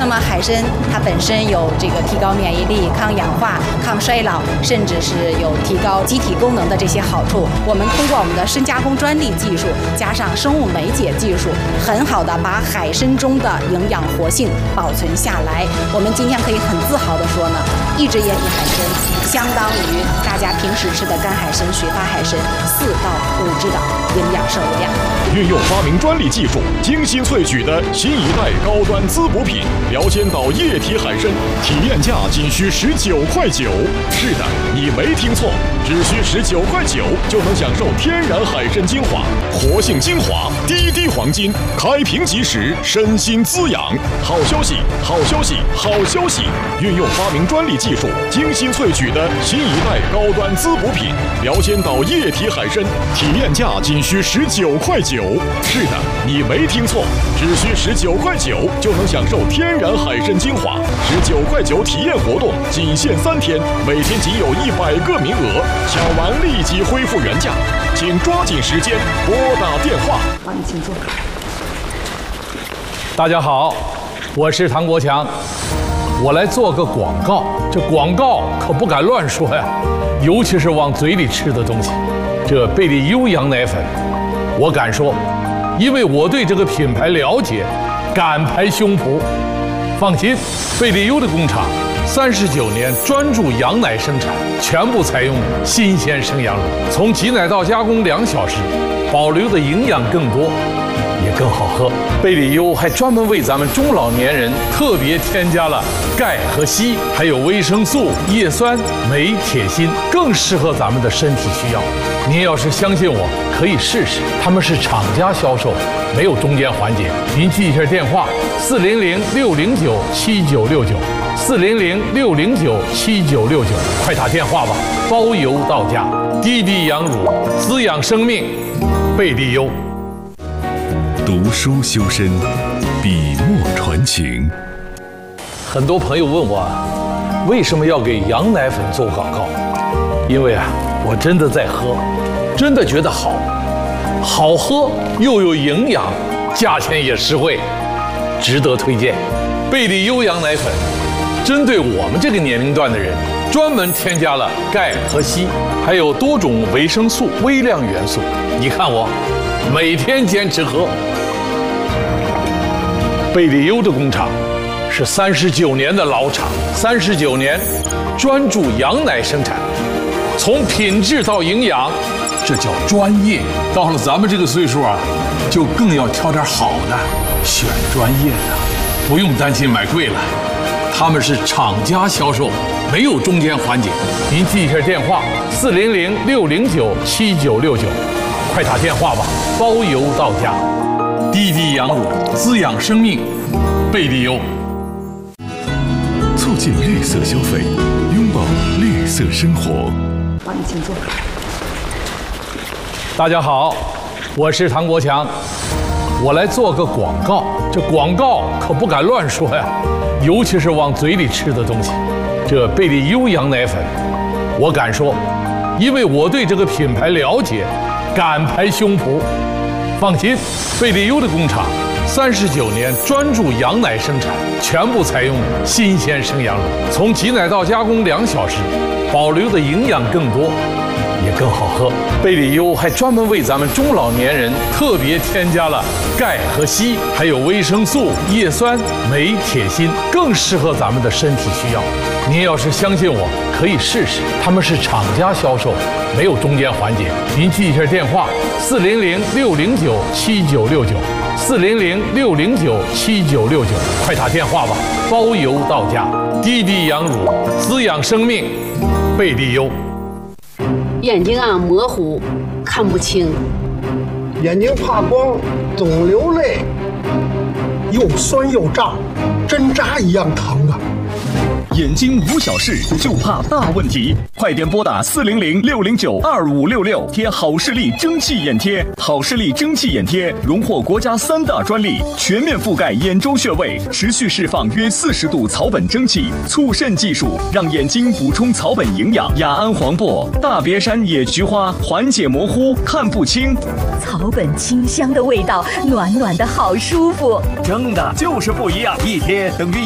那么海参它本身有这个提高免疫力、抗氧化、抗衰老，甚至是有提高机体功能的这些好处。我们通过我们的深加工专利技术，加上生物酶解技术，很好的把海参中的营养活性保存下来。我们今天可以很自豪地说呢，一只野体海参相当于大家平时吃的干海参、雪发海参4到5只的营养摄入量。 运用发明专利技术，精心萃取的新一代高端滋补品辽仙岛液体海参，体验价仅需19.9块。是的，你没听错，只需19.9块就能享受天然海参精华、活性精华、滴滴黄金，开瓶即食，身心滋养。好消息，好消息，好消息！运用发明专利技术，精心萃取的新一代高端滋补品辽仙岛液体海参，体验价仅需19.9块。是的，你没听错，只需19.9块就能享受天然海参精华。19.9块体验活动仅限3天，每天仅有100个名额，抢完立即恢复原价，请抓紧时间拨打电话。 好，你请坐。 大家好，我是唐国强，我来做个广告。这广告可不敢乱说呀，尤其是往嘴里吃的东西。这贝利优羊奶粉，我敢说，因为我对这个品牌了解，敢拍胸脯。放心，贝利优的工厂39年专注羊奶生产，全部采用新鲜生羊乳，从挤奶到加工2小时，保留的营养更多，也更好喝。贝利优还专门为咱们中老年人特别添加了钙和硒，还有维生素、叶酸、镁、铁、锌，更适合咱们的身体需要。您要是相信我，可以试试。他们是厂家销售，没有中间环节。您记一下电话：400-609-7969，400-609-7969，快打电话吧，包邮到家。滴滴羊乳，滋养生命，贝利优。 读书修身，笔墨传情。 很多朋友问我，为什么要给羊奶粉做广告？因为我真的在喝，真的觉得好喝又有营养，价钱也实惠，值得推荐。贝利优羊奶粉针对我们这个年龄段的人，专门添加了钙和硒，还有多种维生素、微量元素。你看我每天坚持喝。贝利优的工厂是39年的老厂，39年专注羊奶生产，从品质到营养，这叫专业。到了咱们这个岁数就更要挑点好的，选专业的，不用担心买贵了。他们是厂家销售，没有中间环节。您记一下电话：400-609-7969，快打电话吧，包邮到家。滴滴羊乳，滋养生命，贝利优。 促进绿色消费，拥抱绿色生活。 好，你请坐。 大家好，我是唐国强，我来做个广告。这广告可不敢乱说呀，尤其是往嘴里吃的东西。这贝利优羊奶粉，我敢说，因为我对这个品牌了解，敢拍胸脯。放心，贝利优的工厂39年专注羊奶生产，全部采用新鲜生羊乳，从挤奶到加工2小时，保留的营养更多，也更好喝。贝利优还专门为咱们中老年人特别添加了钙和硒，还有维生素、叶酸、镁、铁、锌，更适合咱们的身体需要。您要是相信我，可以试试。他们是厂家销售，没有中间环节。您记一下电话：400-609-7969，400-609-7969，快打电话吧，包邮到家。滴滴羊乳，滋养生命，贝利优。 眼睛模糊，看不清， 眼睛怕光，总流泪，又酸又胀，针扎一样疼啊！ 眼睛无小事，就怕大问题。快点拨打400-609-2566，贴好视力蒸汽眼贴。好视力蒸汽眼贴荣获国家3大专利，全面覆盖眼周穴位，持续释放约40度草本蒸汽，促渗技术让眼睛补充草本营养。雅安黄柏、大别山野菊花缓解模糊，看不清。 草本清香的味道，暖暖的好舒服。 蒸的就是不一样，一贴等于